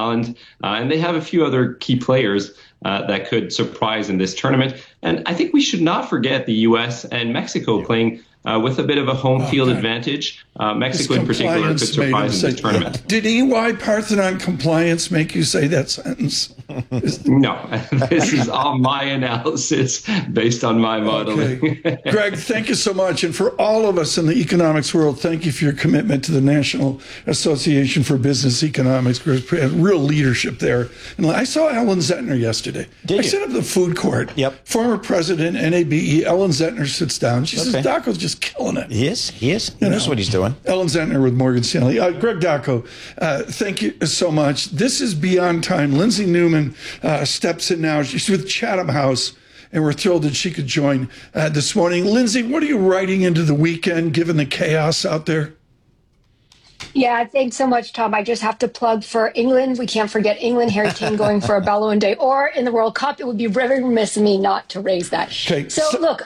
Haaland, and they have a few other key players that could surprise in this tournament. And I think we should not forget the U.S. and Mexico playing with a bit of a home field advantage. Mexico in particular could surprise in this tournament. Did EY Parthenon compliance make you say that sentence? No, this is all my analysis based on my modeling. Okay. Greg, thank you so much. And for all of us in the economics world, thank you for your commitment to the National Association for Business Economics. Real leadership there. And I saw Ellen Zentner yesterday. I set up the food court. Yep. Former president, NABE, Ellen Zentner sits down. She says, Daco's just killing it. He is. He knows what he's doing. Ellen Zentner with Morgan Stanley. Greg Daco, thank you so much. This is Beyond Time. Lindsay Newman steps in now. She's with Chatham House, and we're thrilled that she could join this morning. Lindsay, what are you writing into the weekend, given the chaos out there? Yeah, thanks so much, Tom. I just have to plug for England. We can't forget England. Harry Kane going for a Ballon d'Or in the World Cup. It would be very remiss of me not to raise that. Okay. So look,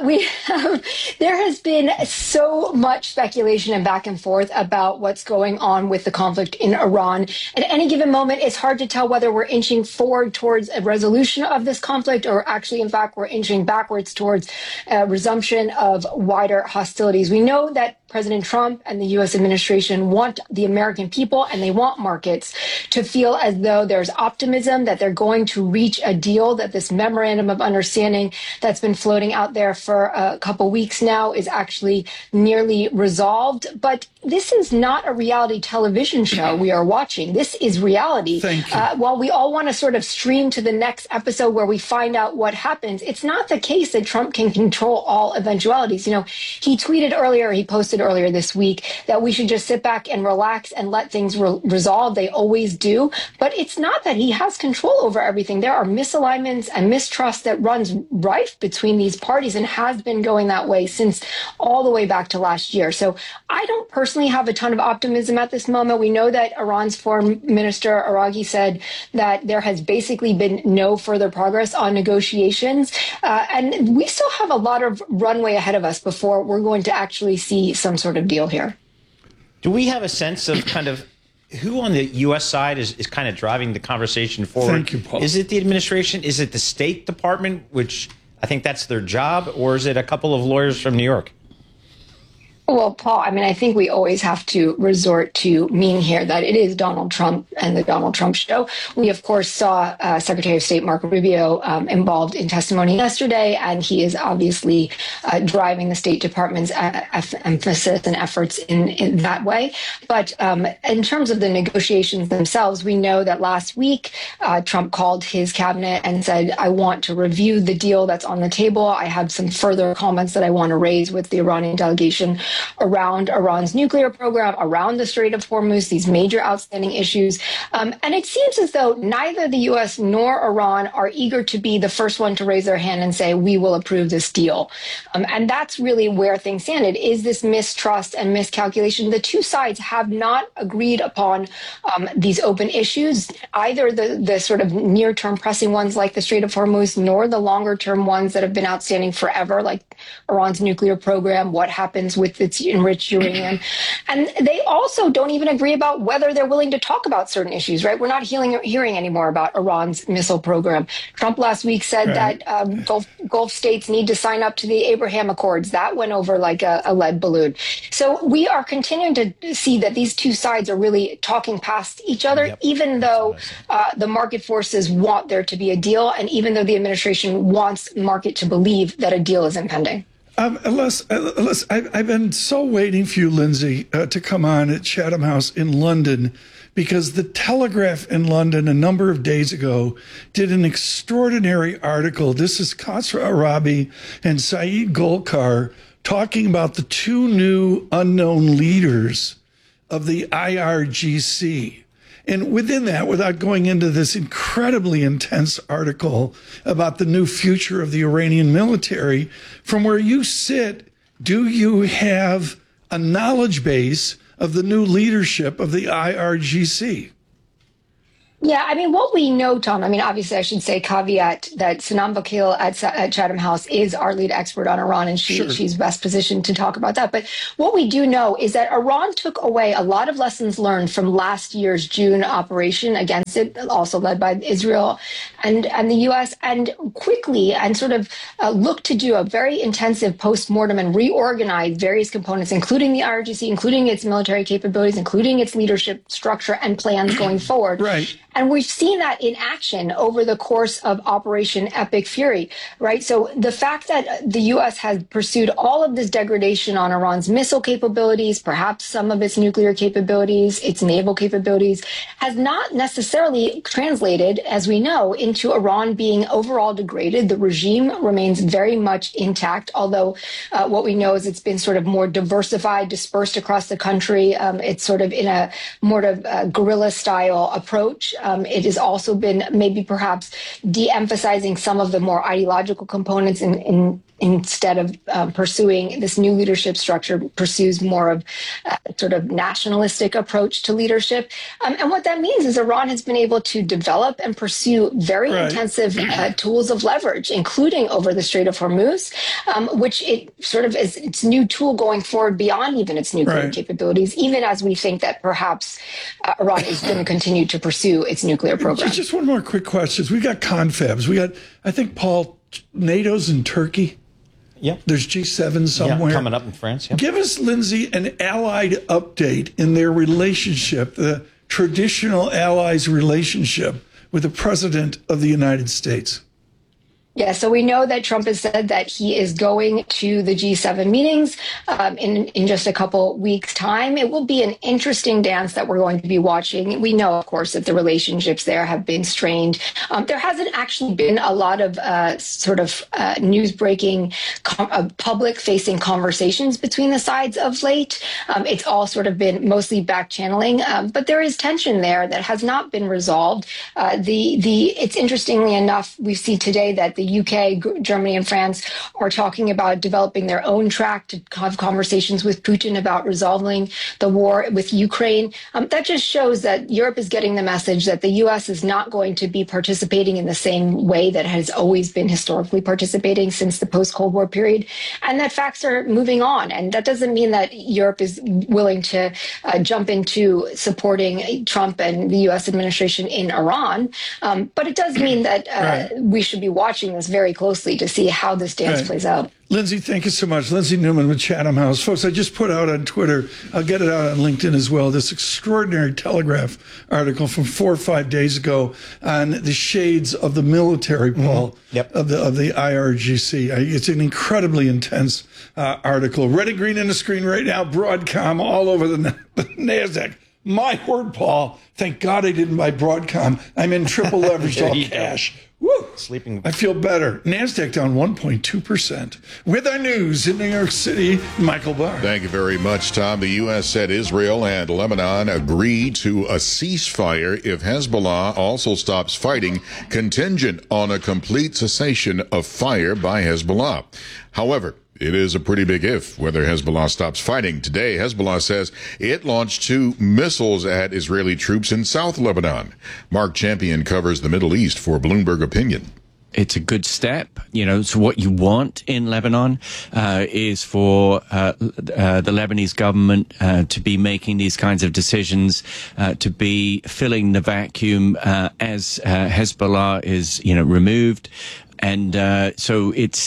there has been so much speculation and back and forth about what's going on with the conflict in Iran. At any given moment, it's hard to tell whether we're inching forward towards a resolution of this conflict or actually, in fact, we're inching backwards towards a resumption of wider hostilities. We know that President Trump and the U.S. administration want the American people and they want markets to feel as though there's optimism that they're going to reach a deal, that this memorandum of understanding that's been floating out there for a couple weeks now is actually nearly resolved. But this is not a reality television show we are watching. This is reality. Thank you. While we all want to sort of stream to the next episode where we find out what happens, it's not the case that Trump can control all eventualities. You know, he posted earlier this week that we should just sit back and relax and let things resolve. They always do. But it's not that he has control over everything. There are misalignments and mistrust that runs rife between these parties and has been going that way since all the way back to last year. So I don't personally have a ton of optimism at this moment. We know that Iran's foreign minister Araghi said that there has basically been no further progress on negotiations. And we still have a lot of runway ahead of us before we're going to actually see some sort of deal here. Do we have a sense of kind of who on the U.S. side is kind of driving the conversation forward? Thank you, Paul. Is it the administration? Is it the State Department, which I think that's their job, or is it a couple of lawyers from New York? Well, Paul, I mean, I think we always have to resort to mean here that it is Donald Trump and the Donald Trump show. We, of course, saw Secretary of State Marco Rubio involved in testimony yesterday, and he is obviously driving the State Department's emphasis and efforts in that way. But in terms of the negotiations themselves, we know that last week Trump called his cabinet and said, I want to review the deal that's on the table. I have some further comments that I want to raise with the Iranian delegation around Iran's nuclear program, around the Strait of Hormuz, these major outstanding issues. And it seems as though neither the U.S. nor Iran are eager to be the first one to raise their hand and say, we will approve this deal. And that's really where things stand. It is this mistrust and miscalculation. The two sides have not agreed upon these open issues, either the sort of near-term pressing ones like the Strait of Hormuz, nor the longer-term ones that have been outstanding forever, like Iran's nuclear program, what happens with its enriched uranium. And they also don't even agree about whether they're willing to talk about certain issues, right? We're not hearing anymore about Iran's missile program. Trump last week said that Gulf states need to sign up to the Abraham Accords. That went over like a lead balloon. So we are continuing to see that these two sides are really talking past each other, even though the market forces want there to be a deal, and even though the administration wants the market to believe that a deal is impending. I've been so waiting for you, Lindsay, to come on at Chatham House in London, because the Telegraph in London a number of days ago did an extraordinary article. This is Qasra Arabi and Saeed Golkar talking about the two new unknown leaders of the IRGC. And within that, without going into this incredibly intense article about the new future of the Iranian military, from where you sit, do you have a knowledge base of the new leadership of the IRGC? Yeah, I mean, what we know, Tom, I mean, obviously, I should say caveat that Sanam Vakil at Chatham House is our lead expert on Iran, and she's best positioned to talk about that. But what we do know is that Iran took away a lot of lessons learned from last year's June operation against it, also led by Israel and the U.S., and quickly and sort of looked to do a very intensive postmortem and reorganize various components, including the IRGC, including its military capabilities, including its leadership structure and plans going forward. Right. And we've seen that in action over the course of Operation Epic Fury, right? So the fact that the U.S. has pursued all of this degradation on Iran's missile capabilities, perhaps some of its nuclear capabilities, its naval capabilities, has not necessarily translated, as we know, into Iran being overall degraded. The regime remains very much intact, although what we know is it's been sort of more diversified, dispersed across the country. It's sort of in a more of guerrilla style approach. It has also been maybe perhaps de-emphasizing some of the more ideological components instead of pursuing this new leadership structure, pursues more of a sort of nationalistic approach to leadership. And what that means is Iran has been able to develop and pursue very intensive tools of leverage, including over the Strait of Hormuz, which it sort of is its new tool going forward beyond even its nuclear capabilities, even as we think that perhaps Iran is going to continue to pursue its nuclear program. Just one more quick question. We got confabs. We got, I think, Paul, NATO's in Turkey. Yeah. There's G7 somewhere. Yeah, coming up in France. Yeah. Give us, Lindsay, an allied update in their relationship, the traditional allies' relationship with the President of the United States. Yeah, so we know that Trump has said that he is going to the G7 meetings in just a couple weeks' time. It will be an interesting dance that we're going to be watching. We know, of course, that the relationships there have been strained. There hasn't actually been a lot of news-breaking, public-facing conversations between the sides of late. It's all sort of been mostly back-channeling, but there is tension there that has not been resolved. It's interestingly enough, we see today that the UK, Germany, and France are talking about developing their own track to have conversations with Putin about resolving the war with Ukraine. That just shows that Europe is getting the message that the US is not going to be participating in the same way that has always been historically participating since the post-Cold War period, and that facts are moving on. And that doesn't mean that Europe is willing to jump into supporting Trump and the US administration in Iran, but it does mean that we should be watching this very closely to see how this dance plays out. Lindsay, thank you so much. Lindsay Newman with Chatham House. Folks, I just put out on Twitter, I'll get it out on LinkedIn as well, this extraordinary Telegraph article from 4 or 5 days ago on the shades of the military, Paul, of the IRGC. It's an incredibly intense article. Red and green on the screen right now, Broadcom all over the NASDAQ. My word, Paul, thank God I didn't buy Broadcom. I'm in triple leveraged all cash. Woo! Sleeping. I feel better. NASDAQ down 1.2%. With our news in New York City, Michael Barr. Thank you very much, Tom. The U.S. said Israel and Lebanon agree to a ceasefire if Hezbollah also stops fighting, contingent on a complete cessation of fire by Hezbollah. However, it is a pretty big if whether Hezbollah stops fighting. Today, Hezbollah says it launched 2 missiles at Israeli troops in South Lebanon. Mark Champion covers the Middle East for Bloomberg Opinion. It's a good step. So what you want in Lebanon is for the Lebanese government to be making these kinds of decisions, to be filling the vacuum as Hezbollah is, removed. And so it's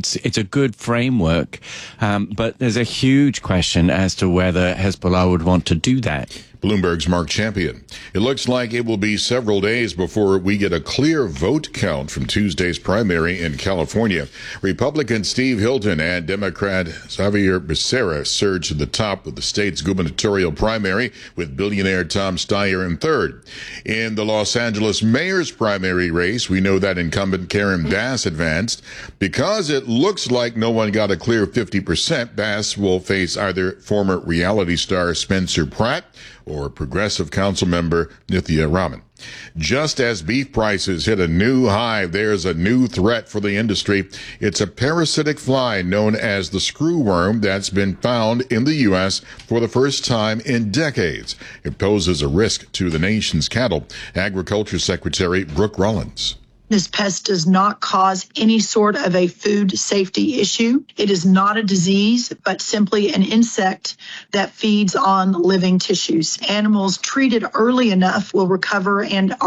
a good framework, but there's a huge question as to whether Hezbollah would want to do that. Bloomberg's Mark Champion. It looks like it will be several days before we get a clear vote count from Tuesday's primary in California. Republican Steve Hilton and Democrat Xavier Becerra surged to the top of the state's gubernatorial primary, with billionaire Tom Steyer in third. In the Los Angeles mayor's primary race, we know that incumbent Karen Bass advanced. Because it looks like no one got a clear 50%, Bass will face either former reality star Spencer Pratt or Progressive Council Member Nithya Raman. Just as beef prices hit a new high, there's a new threat for the industry. It's a parasitic fly known as the screwworm that's been found in the U.S. for the first time in decades. It poses a risk to the nation's cattle. Agriculture Secretary Brooke Rollins. This pest does not cause any sort of a food safety issue. It is not a disease, but simply an insect that feeds on living tissues. Animals treated early enough will recover and